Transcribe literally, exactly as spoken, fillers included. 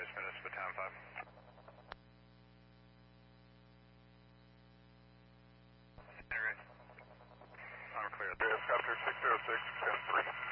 Spin this baton five. I'm clear. Helicopter six zero six, ten three.